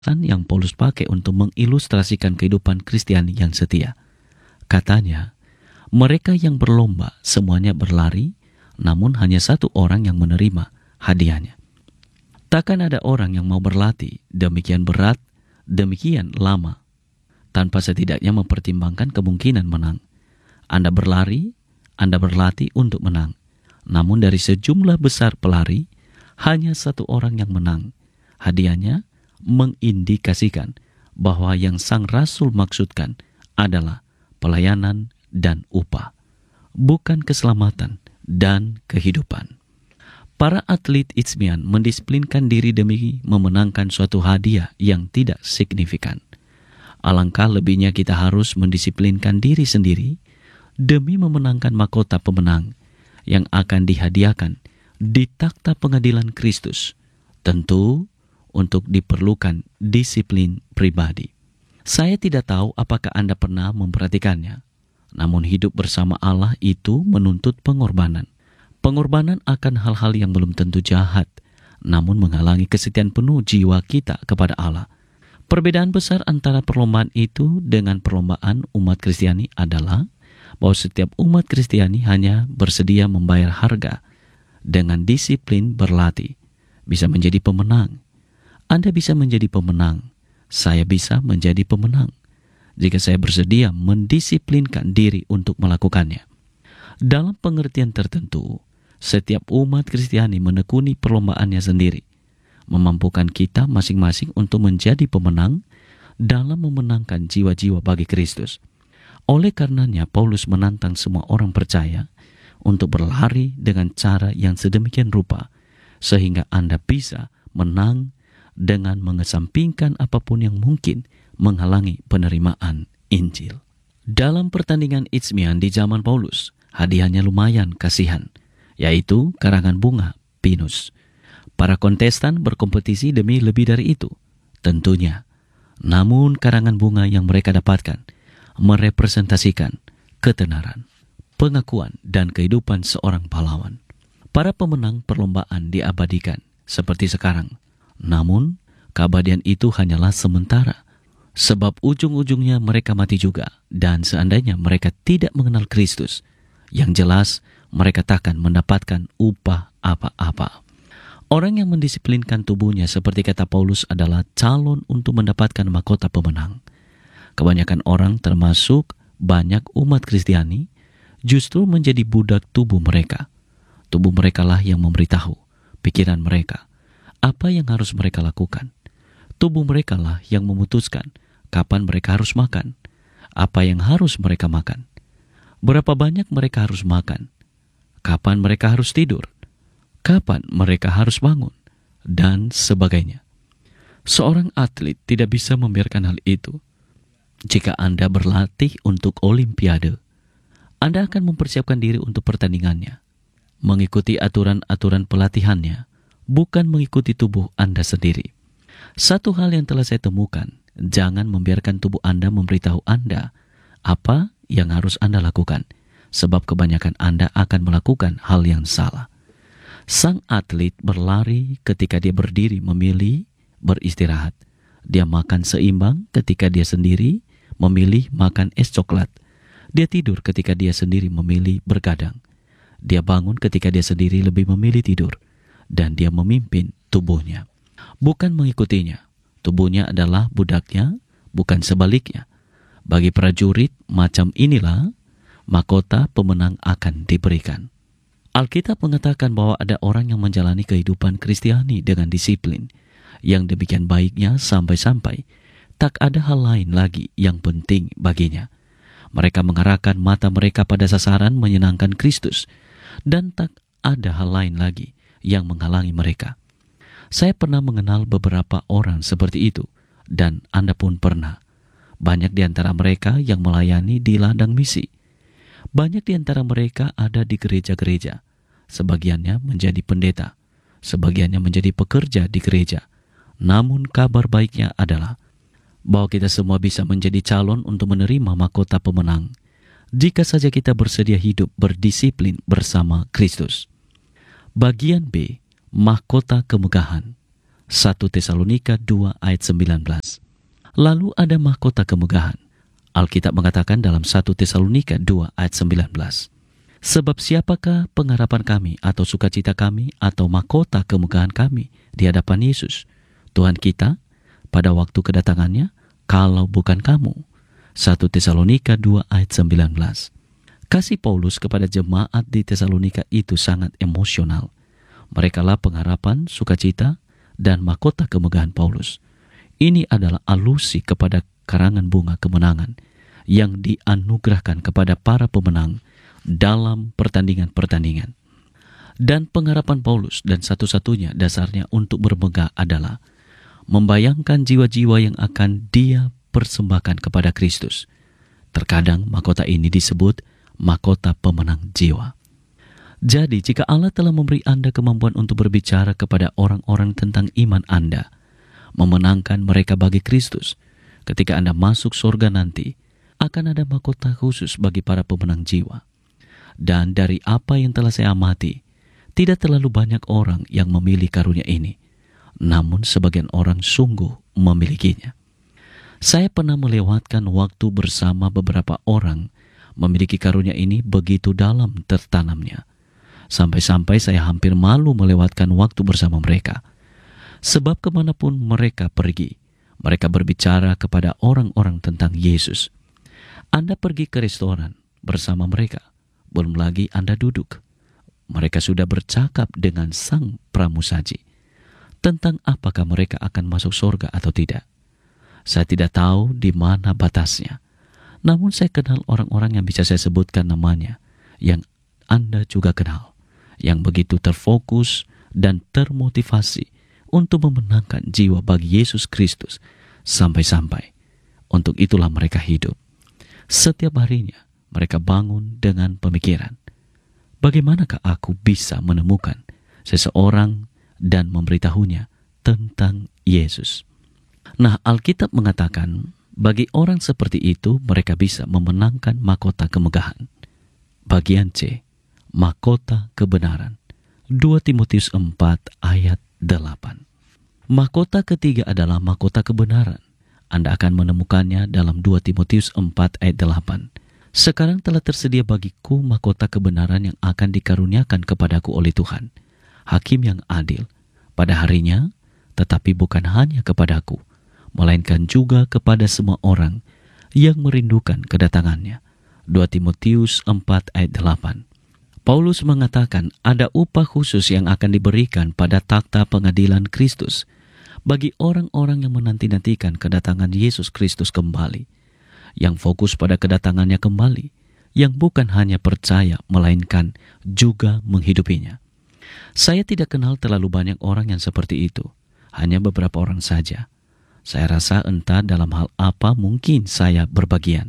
yang Paulus pakai untuk mengilustrasikan kehidupan Kristiani yang setia. Katanya, mereka yang berlomba semuanya berlari, namun hanya satu orang yang menerima hadiahnya. Takkan ada orang yang mau berlatih demikian berat, demikian lama, tanpa setidaknya mempertimbangkan kemungkinan menang. Anda berlari, Anda berlatih untuk menang. Namun dari sejumlah besar pelari, hanya satu orang yang menang. Hadiahnya mengindikasikan bahwa yang sang rasul maksudkan adalah pelayanan dan upah, bukan keselamatan dan kehidupan. Para atlet Ismian mendisiplinkan diri demi memenangkan suatu hadiah yang tidak signifikan. Alangkah lebihnya kita harus mendisiplinkan diri sendiri demi memenangkan mahkota pemenang yang akan dihadiahkan di takhta pengadilan Kristus. Tentu untuk diperlukan disiplin pribadi. Saya tidak tahu apakah Anda pernah memperhatikannya, namun hidup bersama Allah itu menuntut pengorbanan. Pengorbanan akan hal-hal yang belum tentu jahat, namun menghalangi kesetiaan penuh jiwa kita kepada Allah. Perbedaan besar antara perlombaan itu dengan perlombaan umat Kristiani adalah bahwa setiap umat Kristiani hanya bersedia membayar harga dengan disiplin berlatih, bisa menjadi pemenang. Anda bisa menjadi pemenang, saya bisa menjadi pemenang jika saya bersedia mendisiplinkan diri untuk melakukannya. Dalam pengertian tertentu, setiap umat Kristiani menekuni perlombaannya sendiri, memampukan kita masing-masing untuk menjadi pemenang dalam memenangkan jiwa-jiwa bagi Kristus. Oleh karenanya, Paulus menantang semua orang percaya untuk berlari dengan cara yang sedemikian rupa, sehingga Anda bisa menang dengan mengesampingkan apapun yang mungkin menghalangi penerimaan Injil. Dalam pertandingan Ismian di zaman Paulus, hadiahnya lumayan kasihan, yaitu karangan bunga pinus. Para kontestan berkompetisi demi lebih dari itu, tentunya. Namun karangan bunga yang mereka dapatkan merepresentasikan ketenaran, pengakuan, dan kehidupan seorang pahlawan. Para pemenang perlombaan diabadikan seperti sekarang. Namun, keabadian itu hanyalah sementara, sebab ujung-ujungnya mereka mati juga, dan seandainya mereka tidak mengenal Kristus, yang jelas mereka takkan mendapatkan upah apa-apa. Orang yang mendisiplinkan tubuhnya seperti kata Paulus adalah calon untuk mendapatkan mahkota pemenang. Kebanyakan orang termasuk banyak umat Kristiani justru menjadi budak tubuh mereka. Tubuh mereka lah yang memberitahu pikiran mereka apa yang harus mereka lakukan. Tubuh mereka lah yang memutuskan kapan mereka harus makan, apa yang harus mereka makan, berapa banyak mereka harus makan, kapan mereka harus tidur, kapan mereka harus bangun, dan sebagainya. Seorang atlet tidak bisa membiarkan hal itu. Jika Anda berlatih untuk Olimpiade, Anda akan mempersiapkan diri untuk pertandingannya, mengikuti aturan-aturan pelatihannya, bukan mengikuti tubuh Anda sendiri. Satu hal yang telah saya temukan, jangan membiarkan tubuh Anda memberitahu Anda apa yang harus Anda lakukan, sebab kebanyakan Anda akan melakukan hal yang salah. Sang atlet berlari ketika dia berdiri memilih beristirahat. Dia makan seimbang ketika dia sendiri memilih makan es coklat. Dia tidur ketika dia sendiri memilih bergadang. Dia bangun ketika dia sendiri lebih memilih tidur. Dan dia memimpin tubuhnya, bukan mengikutinya. Tubuhnya adalah budaknya, bukan sebaliknya. Bagi prajurit macam inilah, mahkota pemenang akan diberikan. Alkitab mengatakan bahwa ada orang yang menjalani kehidupan Kristiani dengan disiplin, yang demikian baiknya sampai-sampai tak ada hal lain lagi yang penting baginya. Mereka mengarahkan mata mereka pada sasaran menyenangkan Kristus, dan tak ada hal lain lagi yang menghalangi mereka. Saya pernah mengenal beberapa orang seperti itu, dan Anda pun pernah. Banyak di antara mereka yang melayani di ladang misi. Banyak di antara mereka ada di gereja-gereja. Sebagiannya menjadi pendeta, sebagiannya menjadi pekerja di gereja. Namun kabar baiknya adalah bahwa kita semua bisa menjadi calon untuk menerima mahkota pemenang, jika saja kita bersedia hidup berdisiplin bersama Kristus. Bagian B, mahkota kemegahan. 1 Tesalonika 2 ayat 19. Lalu ada mahkota kemegahan. Alkitab mengatakan dalam 1 Tesalonika 2 ayat 19. Sebab siapakah pengharapan kami atau sukacita kami atau mahkota kemegahan kami di hadapan Yesus, Tuhan kita, pada waktu kedatangannya, kalau bukan kamu. 1 Tesalonika 2 ayat 19. Kasih Paulus kepada jemaat di Tesalonika itu sangat emosional. Merekalah pengharapan, sukacita, dan mahkota kemegahan Paulus. Ini adalah alusi kepada karangan bunga kemenangan yang dianugerahkan kepada para pemenang dalam pertandingan-pertandingan. Dan pengharapan Paulus dan satu-satunya dasarnya untuk bermegah adalah membayangkan jiwa-jiwa yang akan dia persembahkan kepada Kristus. Terkadang mahkota ini disebut mahkota pemenang jiwa. Jadi jika Allah telah memberi Anda kemampuan untuk berbicara kepada orang-orang tentang iman Anda, memenangkan mereka bagi Kristus, ketika Anda masuk surga nanti, akan ada mahkota khusus bagi para pemenang jiwa. Dan dari apa yang telah saya amati, tidak terlalu banyak orang yang memilih karunia ini, namun sebagian orang sungguh memilikinya. Saya pernah melewatkan waktu bersama beberapa orang memiliki karunia ini begitu dalam tertanamnya. Sampai-sampai saya hampir malu melewatkan waktu bersama mereka. Sebab kemanapun mereka pergi, mereka berbicara kepada orang-orang tentang Yesus. Anda pergi ke restoran bersama mereka, belum lagi Anda duduk. Mereka sudah bercakap dengan sang pramusaji tentang apakah mereka akan masuk surga atau tidak. Saya tidak tahu di mana batasnya. Namun saya kenal orang-orang yang bisa saya sebutkan namanya, yang Anda juga kenal, yang begitu terfokus dan termotivasi untuk memenangkan jiwa bagi Yesus Kristus sampai-sampai. Untuk itulah mereka hidup. Setiap harinya mereka bangun dengan pemikiran, bagaimanakah aku bisa menemukan seseorang dan memberitahunya tentang Yesus. Nah, Alkitab mengatakan bagi orang seperti itu mereka bisa memenangkan mahkota kemegahan. Bagian C, mahkota kebenaran. 2 Timotius 4 ayat 8. Mahkota ketiga adalah mahkota kebenaran. Anda akan menemukannya dalam 2 Timotius 4 ayat 8. Sekarang telah tersedia bagiku mahkota kebenaran yang akan dikaruniakan kepadaku oleh Tuhan, Hakim yang adil, pada harinya, tetapi bukan hanya kepadaku, melainkan juga kepada semua orang yang merindukan kedatangannya. 2 Timotius 4 ayat 8. Paulus mengatakan ada upah khusus yang akan diberikan pada takhta pengadilan Kristus bagi orang-orang yang menanti-nantikan kedatangan Yesus Kristus kembali, yang fokus pada kedatangannya kembali, yang bukan hanya percaya melainkan juga menghidupinya. Saya tidak kenal terlalu banyak orang yang seperti itu, hanya beberapa orang saja. Saya rasa entah dalam hal apa mungkin saya berbagian.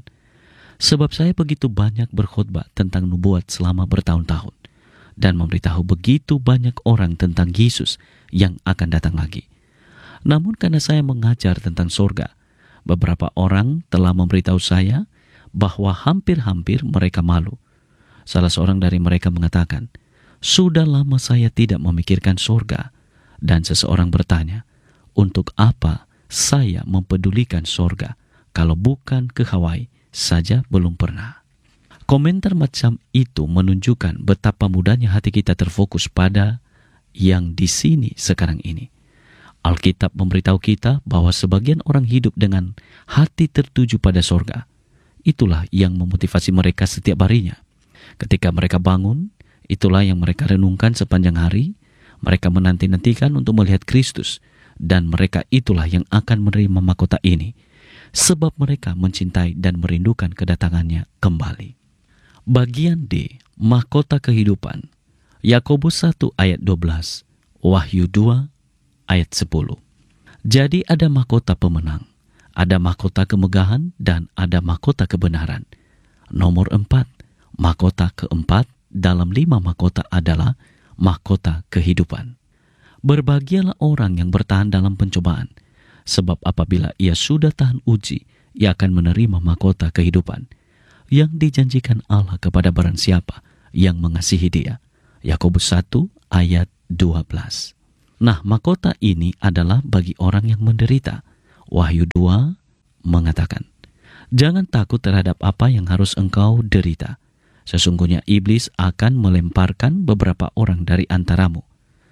Sebab saya begitu banyak berkhotbah tentang nubuat selama bertahun-tahun dan memberitahu begitu banyak orang tentang Yesus yang akan datang lagi. Namun karena saya mengajar tentang surga, beberapa orang telah memberitahu saya bahwa hampir-hampir mereka malu. Salah seorang dari mereka mengatakan, sudah lama saya tidak memikirkan surga. Dan seseorang bertanya, untuk apa saya mempedulikan surga kalau bukan ke Hawaii saja belum pernah. Komentar macam itu menunjukkan betapa mudahnya hati kita terfokus pada yang di sini sekarang ini. Alkitab memberitahu kita bahwa sebagian orang hidup dengan hati tertuju pada sorga. Itulah yang memotivasi mereka setiap harinya. Ketika mereka bangun, itulah yang mereka renungkan sepanjang hari. Mereka menanti-nantikan untuk melihat Kristus, dan mereka itulah yang akan menerima mahkota ini, sebab mereka mencintai dan merindukan kedatangannya kembali. Bagian D, mahkota kehidupan. Yakobus 1 ayat 12, Wahyu 2 ayat 10. Jadi ada mahkota pemenang, ada mahkota kemegahan, dan ada mahkota kebenaran. Nomor 4, mahkota keempat dalam 5 mahkota adalah mahkota kehidupan. Berbahagialah orang yang bertahan dalam pencobaan, sebab apabila ia sudah tahan uji, ia akan menerima mahkota kehidupan yang dijanjikan Allah kepada barang siapa yang mengasihi dia. Yakobus 1 ayat 12. Nah, mahkota ini adalah bagi orang yang menderita. Wahyu 2 mengatakan, "Jangan takut terhadap apa yang harus engkau derita. Sesungguhnya iblis akan melemparkan beberapa orang dari antaramu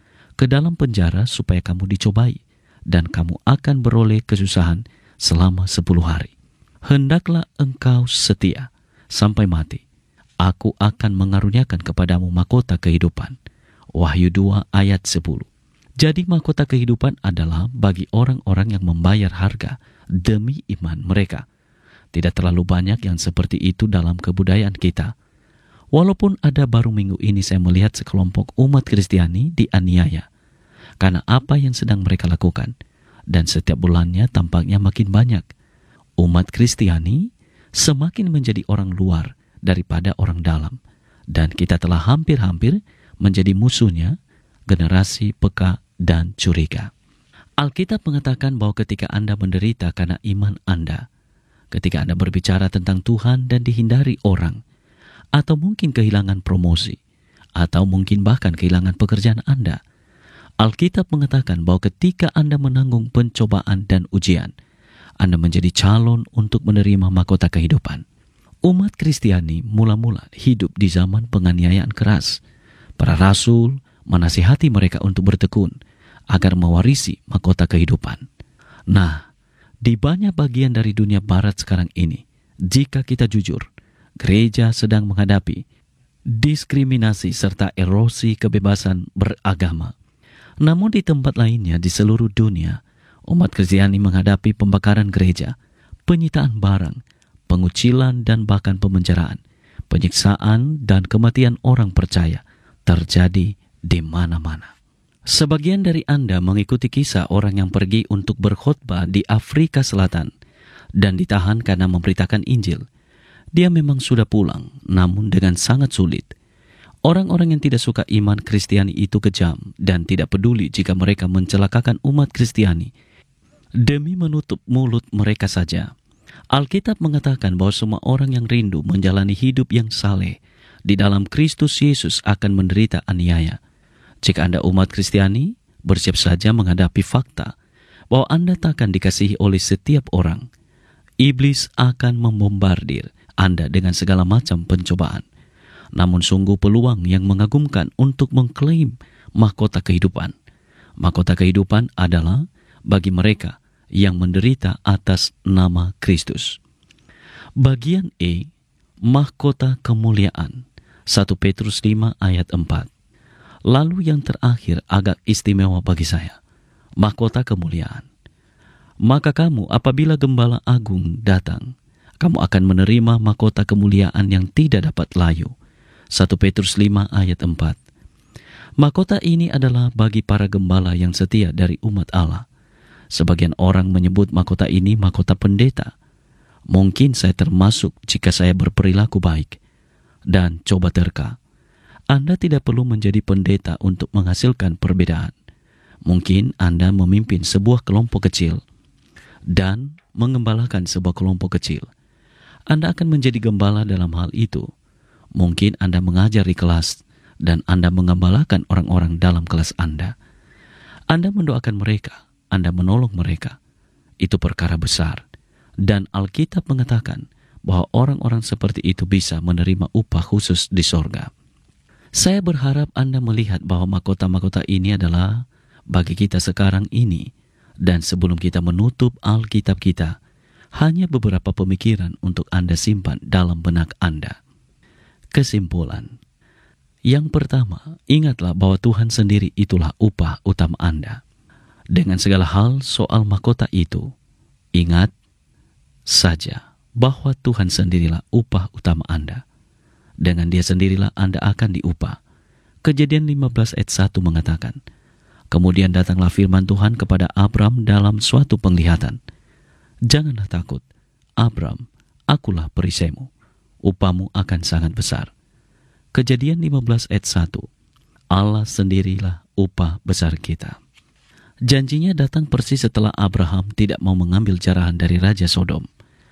ke dalam penjara supaya kamu dicobai, dan kamu akan beroleh kesusahan selama 10 hari. Hendaklah engkau setia sampai mati. Aku akan mengaruniakan kepadamu mahkota kehidupan." Wahyu 2 ayat 10. Jadi mahkota kehidupan adalah bagi orang-orang yang membayar harga demi iman mereka. Tidak terlalu banyak yang seperti itu dalam kebudayaan kita. Walaupun ada baru minggu ini saya melihat sekelompok umat Kristiani dianiaya karena apa yang sedang mereka lakukan. Dan setiap bulannya tampaknya makin banyak. Umat Kristiani semakin menjadi orang luar daripada orang dalam. Dan kita telah hampir-hampir menjadi musuhnya, generasi peka dan curiga. Alkitab mengatakan bahwa ketika Anda menderita karena iman Anda, ketika Anda berbicara tentang Tuhan dan dihindari orang, atau mungkin kehilangan promosi, atau mungkin bahkan kehilangan pekerjaan Anda, Alkitab mengatakan bahwa ketika Anda menanggung pencobaan dan ujian, Anda menjadi calon untuk menerima mahkota kehidupan. Umat Kristiani mula-mula hidup di zaman penganiayaan keras. Para rasul menasihati mereka untuk bertekun agar mewarisi mahkota kehidupan. Nah, di banyak bagian dari dunia barat sekarang ini, jika kita jujur, gereja sedang menghadapi diskriminasi serta erosi kebebasan beragama. Namun di tempat lainnya di seluruh dunia, umat Kristiani menghadapi pembakaran gereja, penyitaan barang, pengucilan dan bahkan pemenjaraan, penyiksaan dan kematian orang percaya terjadi di mana-mana. Sebagian dari Anda mengikuti kisah orang yang pergi untuk berkhotbah di Afrika Selatan dan ditahan karena memberitakan Injil. Dia memang sudah pulang, namun dengan sangat sulit. Orang-orang yang tidak suka iman Kristiani itu kejam dan tidak peduli jika mereka mencelakakan umat Kristiani demi menutup mulut mereka saja. Alkitab mengatakan bahwa semua orang yang rindu menjalani hidup yang saleh di dalam Kristus Yesus akan menderita aniaya. Jika Anda umat Kristiani, bersiap saja menghadapi fakta bahwa Anda takkan dikasihi oleh setiap orang. Iblis akan membombardir Anda dengan segala macam pencobaan. Namun sungguh peluang yang mengagumkan untuk mengklaim mahkota kehidupan. Mahkota kehidupan adalah bagi mereka yang menderita atas nama Kristus. Bagian E, mahkota kemuliaan. 1 Petrus 5 ayat 4. Lalu yang terakhir agak istimewa bagi saya, mahkota kemuliaan. Maka kamu apabila Gembala Agung datang, kamu akan menerima mahkota kemuliaan yang tidak dapat layu. 1 Petrus 5 ayat 4. Mahkota ini adalah bagi para gembala yang setia dari umat Allah. Sebagian orang menyebut mahkota ini mahkota pendeta. Mungkin saya termasuk jika saya berperilaku baik dan coba terka. Anda tidak perlu menjadi pendeta untuk menghasilkan perbedaan. Mungkin Anda memimpin sebuah kelompok kecil dan mengembalakan sebuah kelompok kecil. Anda akan menjadi gembala dalam hal itu. Mungkin Anda mengajar di kelas dan Anda mengembalakan orang-orang dalam kelas Anda. Anda mendoakan mereka, Anda menolong mereka. Itu perkara besar. Dan Alkitab mengatakan bahwa orang-orang seperti itu bisa menerima upah khusus di sorga. Saya berharap Anda melihat bahwa mahkota-mahkota ini adalah bagi kita sekarang ini. Dan sebelum kita menutup Alkitab kita, hanya beberapa pemikiran untuk Anda simpan dalam benak Anda. Kesimpulan. Yang pertama, ingatlah bahwa Tuhan sendiri itulah upah utama Anda. Dengan segala hal soal mahkota itu, ingat saja bahwa Tuhan sendirilah upah utama Anda. Dengan Dia sendirilah Anda akan diupah. Kejadian 15 ayat 1 mengatakan, kemudian datanglah firman Tuhan kepada Abram dalam suatu penglihatan. Janganlah takut, Abram, akulah perisaimu. Upahmu akan sangat besar. Kejadian 15 ayat 1. Allah sendirilah upah besar kita. Janjinya datang persis setelah Abraham tidak mau mengambil jarahan dari Raja Sodom.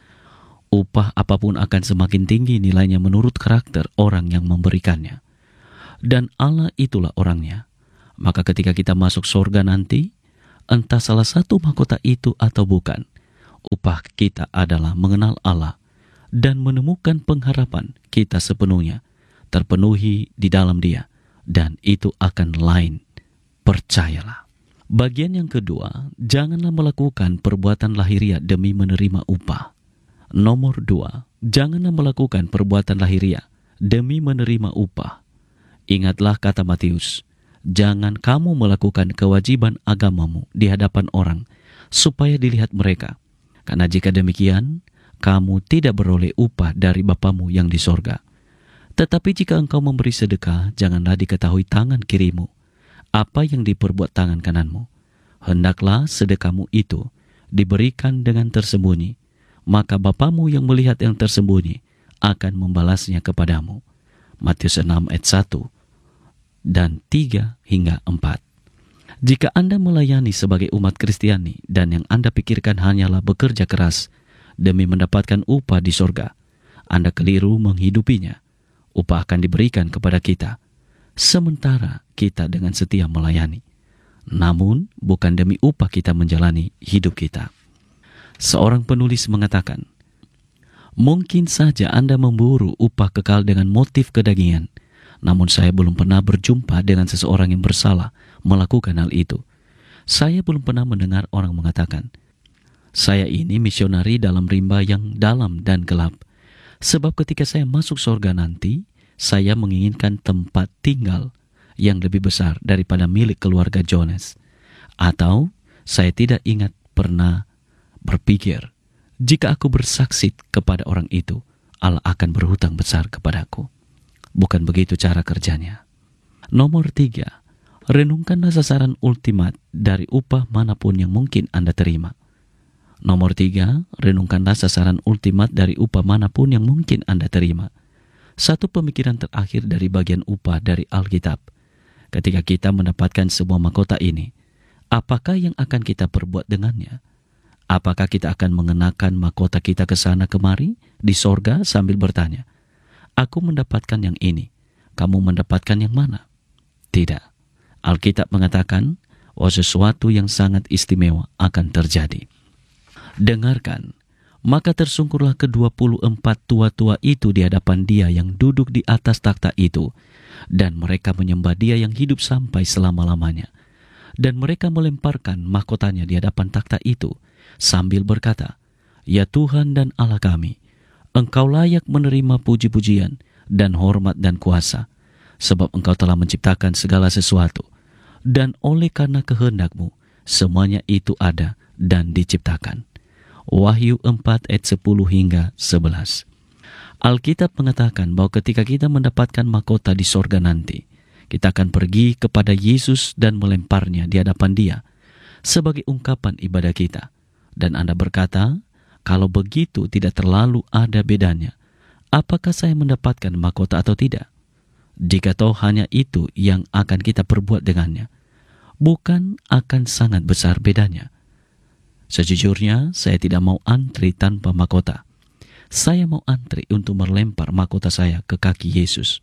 Upah apapun akan semakin tinggi nilainya menurut karakter orang yang memberikannya. Dan Allah itulah orangnya. Maka ketika kita masuk surga nanti, entah salah satu mahkota itu atau bukan, upah kita adalah mengenal Allah dan menemukan pengharapan kita sepenuhnya terpenuhi di dalam Dia, dan itu akan lain. Percayalah. Bagian yang kedua, janganlah melakukan perbuatan lahiriah demi menerima upah. Nomor 2, janganlah melakukan perbuatan lahiriah demi menerima upah. Ingatlah kata Matius, jangan kamu melakukan kewajiban agamamu di hadapan orang, supaya dilihat mereka. Karena jika demikian, kamu tidak beroleh upah dari Bapamu yang di sorga. Tetapi jika engkau memberi sedekah, janganlah diketahui tangan kirimu apa yang diperbuat tangan kananmu. Hendaklah sedekahmu itu diberikan dengan tersembunyi, maka Bapamu yang melihat yang tersembunyi akan membalasnya kepadamu. Matius 6 ayat 1 dan 3 hingga 4. Jika Anda melayani sebagai umat Kristiani dan yang Anda pikirkan hanyalah bekerja keras demi mendapatkan upah di sorga, Anda keliru menghidupinya. Upah akan diberikan kepada kita, sementara kita dengan setia melayani. Namun, bukan demi upah kita menjalani hidup kita. Seorang penulis mengatakan, mungkin saja Anda memburu upah kekal dengan motif kedagingan, namun saya belum pernah berjumpa dengan seseorang yang bersalah melakukan hal itu. Saya belum pernah mendengar orang mengatakan, saya ini misionari dalam rimba yang dalam dan gelap. Sebab ketika saya masuk surga nanti, saya menginginkan tempat tinggal yang lebih besar daripada milik keluarga Jonas. Atau saya tidak ingat pernah berpikir, jika aku bersaksi kepada orang itu, Allah akan berhutang besar kepadaku. Bukan begitu cara kerjanya. Nomor 3, renungkanlah sasaran ultimat dari upah manapun yang mungkin Anda terima. Nomor 3, renungkanlah sasaran ultimat dari upah manapun yang mungkin Anda terima. Satu pemikiran terakhir dari bagian upah dari Alkitab. Ketika kita mendapatkan sebuah mahkota ini, apakah yang akan kita perbuat dengannya? Apakah kita akan mengenakan mahkota kita ke sana kemari di sorga sambil bertanya, aku mendapatkan yang ini, kamu mendapatkan yang mana? Tidak. Alkitab mengatakan bahwa sesuatu yang sangat istimewa akan terjadi. Dengarkan, maka tersungkurlah ke-24 tua-tua itu di hadapan Dia yang duduk di atas takhta itu, dan mereka menyembah Dia yang hidup sampai selama-lamanya. Dan mereka melemparkan mahkotanya di hadapan takhta itu, sambil berkata, ya Tuhan dan Allah kami, Engkau layak menerima puji-pujian dan hormat dan kuasa, sebab Engkau telah menciptakan segala sesuatu, dan oleh karena kehendak-Mu, semuanya itu ada dan diciptakan. Wahyu 4 ayat 10 hingga 11. Alkitab mengatakan bahwa ketika kita mendapatkan mahkota di sorga nanti, kita akan pergi kepada Yesus dan melemparnya di hadapan Dia sebagai ungkapan ibadah kita. Dan Anda berkata, kalau begitu tidak terlalu ada bedanya, apakah saya mendapatkan mahkota atau tidak? Jika toh hanya itu yang akan kita perbuat dengannya, bukan akan sangat besar bedanya. Sejujurnya, saya tidak mau antri tanpa mahkota. Saya mau antri untuk melempar mahkota saya ke kaki Yesus.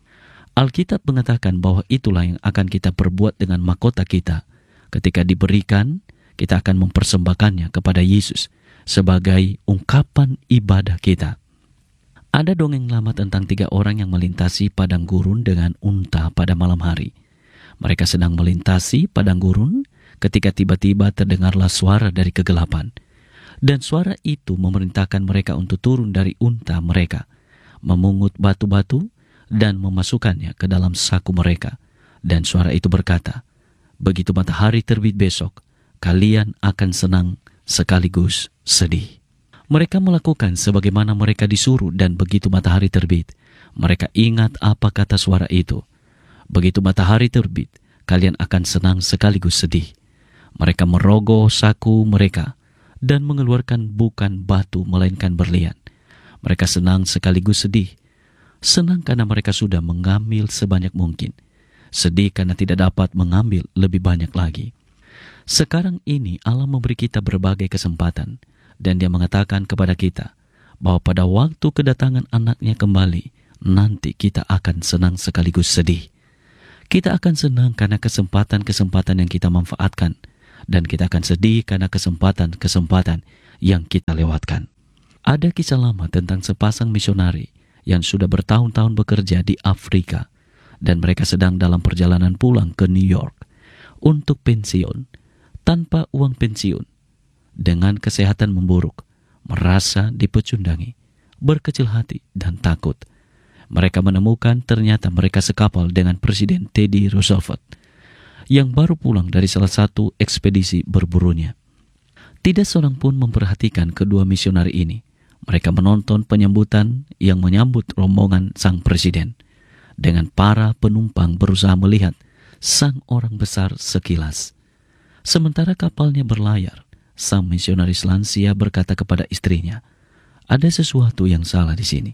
Alkitab mengatakan bahwa itulah yang akan kita perbuat dengan mahkota kita. Ketika diberikan, kita akan mempersembahkannya kepada Yesus sebagai ungkapan ibadah kita. Ada dongeng lama tentang 3 orang yang melintasi padang gurun dengan unta pada malam hari. Mereka sedang melintasi padang gurun ketika tiba-tiba terdengarlah suara dari kegelapan. Dan suara itu memerintahkan mereka untuk turun dari unta mereka, memungut batu-batu dan memasukkannya ke dalam saku mereka. Dan suara itu berkata, begitu matahari terbit besok, kalian akan senang sekaligus sedih. Mereka melakukan sebagaimana mereka disuruh, dan begitu matahari terbit, mereka ingat apa kata suara itu. Begitu matahari terbit, kalian akan senang sekaligus sedih. Mereka merogoh saku mereka dan mengeluarkan bukan batu melainkan berlian. Mereka senang sekaligus sedih. Senang karena mereka sudah mengambil sebanyak mungkin. Sedih karena tidak dapat mengambil lebih banyak lagi. Sekarang ini Allah memberi kita berbagai kesempatan, dan Dia mengatakan kepada kita bahwa pada waktu kedatangan anaknya kembali, nanti kita akan senang sekaligus sedih. Kita akan senang karena kesempatan-kesempatan yang kita manfaatkan, dan kita akan sedih karena kesempatan-kesempatan yang kita lewatkan. Ada kisah lama tentang sepasang misionari yang sudah bertahun-tahun bekerja di Afrika, dan mereka sedang dalam perjalanan pulang ke New York untuk pensiun, tanpa uang pensiun, dengan kesehatan memburuk, merasa dipecundangi, berkecil hati dan takut. Mereka menemukan ternyata mereka sekapal dengan Presiden Teddy Roosevelt yang baru pulang dari salah satu ekspedisi berburunya. Tidak seorang pun memperhatikan kedua misionari ini. Mereka menonton penyambutan yang menyambut rombongan sang presiden, dengan para penumpang berusaha melihat sang orang besar sekilas. Sementara kapalnya berlayar, sang misionaris lansia berkata kepada istrinya, "Ada sesuatu yang salah di sini.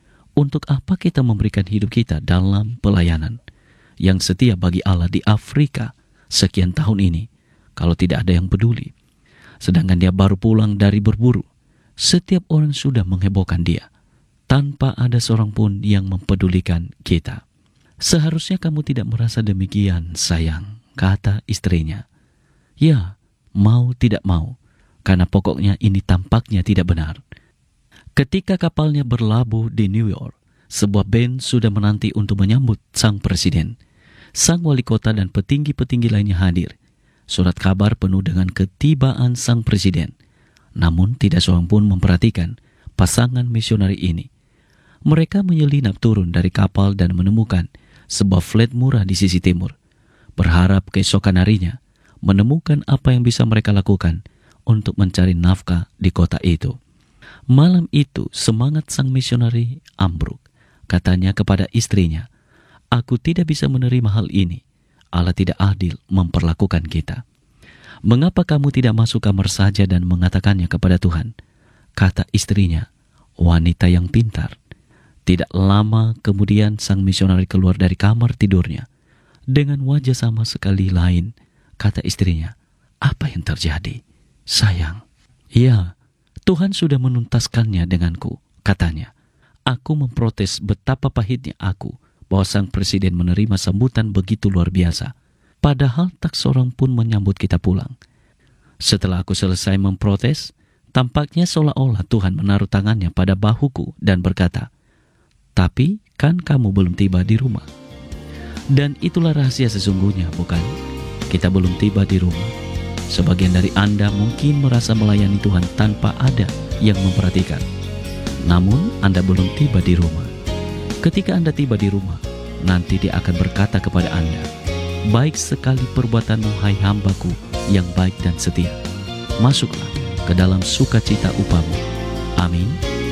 Untuk apa kita memberikan hidup kita dalam pelayanan yang setia bagi Allah di Afrika sekian tahun ini, kalau tidak ada yang peduli? Sedangkan dia baru pulang dari berburu. Setiap orang sudah menghebohkan dia, tanpa ada seorang pun yang mempedulikan kita." "Seharusnya kamu tidak merasa demikian, sayang," kata istrinya. "Ya, mau tidak mau, karena pokoknya ini tampaknya tidak benar." Ketika kapalnya berlabuh di New York, sebuah band sudah menanti untuk menyambut sang presiden. Sang wali kota dan petinggi-petinggi lainnya hadir. Surat kabar penuh dengan ketibaan sang presiden. Namun tidak seorang pun memperhatikan pasangan misionari ini. Mereka menyelinap turun dari kapal dan menemukan sebuah flat murah di sisi timur, berharap keesokan harinya menemukan apa yang bisa mereka lakukan untuk mencari nafkah di kota itu. Malam itu semangat sang misionari ambruk. Katanya kepada istrinya, "Aku tidak bisa menerima hal ini. Allah tidak adil memperlakukan kita. Mengapa kamu tidak masuk kamar saja dan mengatakannya kepada Tuhan?" Kata istrinya, wanita yang pintar. Tidak lama kemudian sang misionari keluar dari kamar tidurnya dengan wajah sama sekali lain. Kata istrinya, "Apa yang terjadi, sayang?" "Ya, Tuhan sudah menuntaskannya denganku," katanya. "Aku memprotes betapa pahitnya aku bahwa sang presiden menerima sambutan begitu luar biasa, padahal tak seorang pun menyambut kita pulang. Setelah aku selesai memprotes, tampaknya seolah-olah Tuhan menaruh tangannya pada bahuku dan berkata, 'Tapi kan kamu belum tiba di rumah.' Dan itulah rahasia sesungguhnya, bukan? Kita belum tiba di rumah. Sebagian dari Anda mungkin merasa melayani Tuhan tanpa ada yang memperhatikan. Namun Anda belum tiba di rumah. Ketika Anda tiba di rumah, nanti Dia akan berkata kepada Anda, 'Baik sekali perbuatanmu, hai hambaku yang baik dan setia. Masuklah ke dalam sukacita upamu.' Amin."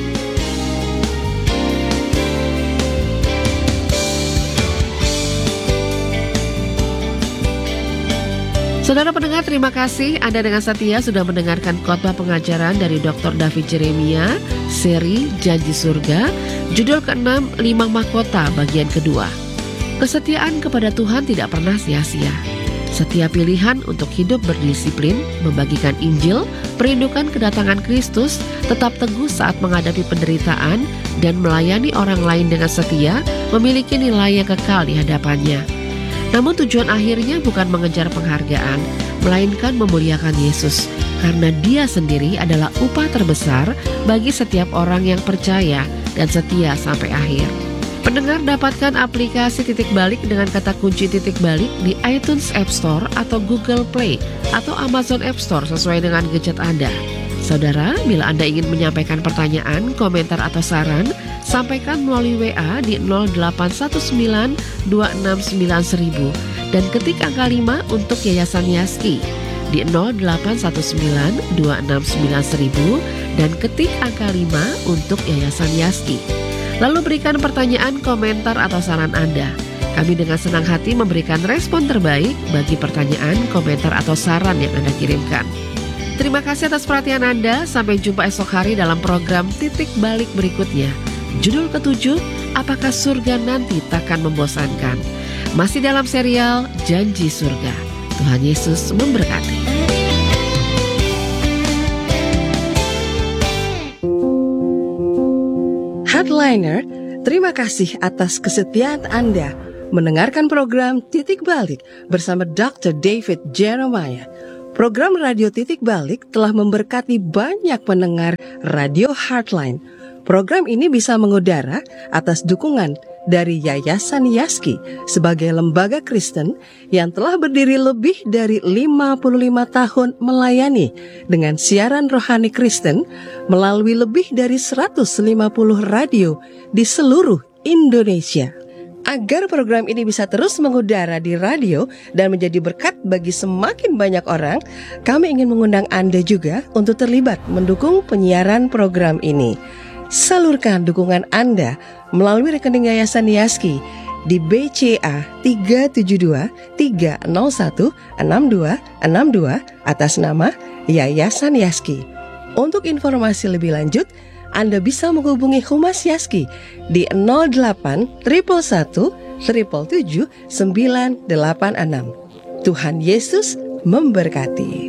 Saudara pendengar, terima kasih Anda dengan setia sudah mendengarkan khotbah pengajaran dari Dr. David Jeremia, seri Janji Surga, judul ke-6, 5 Mahkota, bagian kedua. Kesetiaan kepada Tuhan tidak pernah sia-sia. Setiap pilihan untuk hidup berdisiplin, membagikan Injil, merindukan kedatangan Kristus, tetap teguh saat menghadapi penderitaan, dan melayani orang lain dengan setia, memiliki nilai yang kekal di hadapannya. Namun tujuan akhirnya bukan mengejar penghargaan, melainkan memuliakan Yesus, karena Dia sendiri adalah upah terbesar bagi setiap orang yang percaya dan setia sampai akhir. Pendengar dapatkan aplikasi Titik Balik dengan kata kunci Titik Balik di iTunes App Store atau Google Play atau Amazon App Store sesuai dengan gadget Anda. Saudara, bila Anda ingin menyampaikan pertanyaan, komentar atau saran, sampaikan melalui WA di 0819269000 dan ketik angka 5 untuk Yayasan Yaski di 0819269000 dan ketik angka 5 untuk Yayasan Yaski. Lalu berikan pertanyaan, komentar atau saran Anda. Kami dengan senang hati memberikan respon terbaik bagi pertanyaan, komentar atau saran yang Anda kirimkan. Terima kasih atas perhatian Anda. Sampai jumpa esok hari dalam program Titik Balik berikutnya. Judul ke-7, Apakah Surga Nanti Takkan Membosankan? Masih dalam serial Janji Surga. Tuhan Yesus memberkati. Headliner, terima kasih atas kesetiaan Anda mendengarkan program Titik Balik bersama Dr. David Jeremiah. Program Radio Titik Balik telah memberkati banyak pendengar Radio Heartline. Program ini bisa mengudara atas dukungan dari Yayasan Yaski sebagai lembaga Kristen yang telah berdiri lebih dari 55 tahun melayani dengan siaran rohani Kristen melalui lebih dari 150 radio di seluruh Indonesia. Agar program ini bisa terus mengudara di radio dan menjadi berkat bagi semakin banyak orang, kami ingin mengundang Anda juga untuk terlibat mendukung penyiaran program ini. Salurkan dukungan Anda melalui rekening Yayasan Yaski di BCA 372-301-6262 atas nama Yayasan Yaski. Untuk informasi lebih lanjut, Anda bisa menghubungi Humas Yaski di 08 111 777 986. Tuhan Yesus memberkati.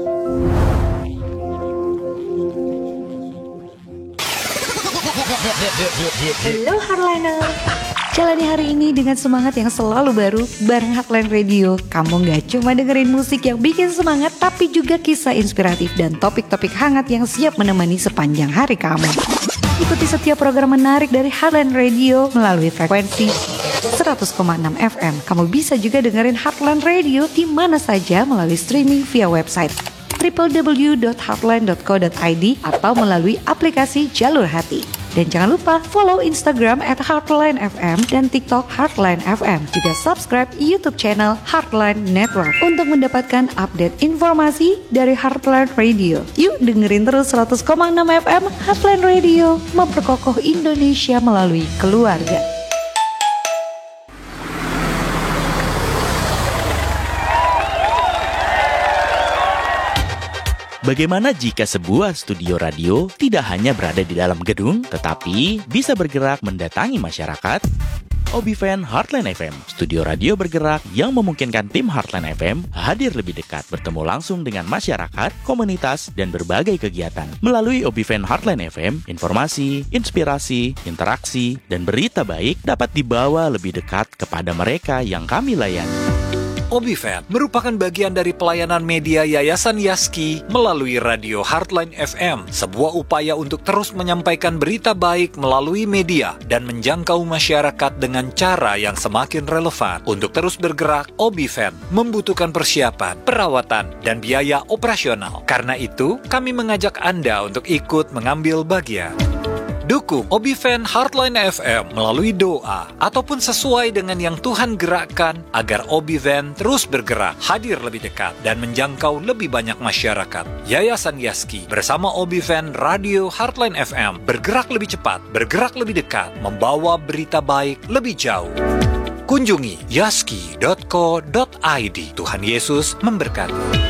Halo Heartliner, jalani hari ini dengan semangat yang selalu baru bareng Heartline Radio. Kamu gak cuma dengerin musik yang bikin semangat, tapi juga kisah inspiratif dan topik-topik hangat yang siap menemani sepanjang hari kamu. Ikuti setiap program menarik dari Heartline Radio melalui frekuensi 100,6 FM. Kamu bisa juga dengerin Heartline Radio di mana saja melalui streaming via website www.heartline.co.id atau melalui aplikasi Jalur Hati. Dan jangan lupa follow Instagram @HeartlineFM dan TikTok Heartline FM. Juga subscribe YouTube channel Heartline Network untuk mendapatkan update informasi dari Heartline Radio. Yuk dengerin terus 100,6 FM Heartline Radio, memperkokoh Indonesia melalui keluarga. Bagaimana jika sebuah studio radio tidak hanya berada di dalam gedung, tetapi bisa bergerak mendatangi masyarakat? Obifan Heartline FM, studio radio bergerak yang memungkinkan tim Heartline FM hadir lebih dekat, bertemu langsung dengan masyarakat, komunitas, dan berbagai kegiatan. Melalui Obifan Heartline FM, informasi, inspirasi, interaksi, dan berita baik dapat dibawa lebih dekat kepada mereka yang kami layani. Obifan merupakan bagian dari pelayanan media Yayasan Yaski melalui Radio Heartline FM, sebuah upaya untuk terus menyampaikan berita baik melalui media dan menjangkau masyarakat dengan cara yang semakin relevan. Untuk terus bergerak, Obifan membutuhkan persiapan, perawatan, dan biaya operasional. Karena itu, kami mengajak Anda untuk ikut mengambil bagian. Dukung Obifan Heartline FM melalui doa ataupun sesuai dengan yang Tuhan gerakkan agar Obifan terus bergerak, hadir lebih dekat, dan menjangkau lebih banyak masyarakat. Yayasan Yaski bersama Obifan Radio Heartline FM bergerak lebih cepat, bergerak lebih dekat, membawa berita baik lebih jauh. Kunjungi yaski.co.id. Tuhan Yesus memberkati.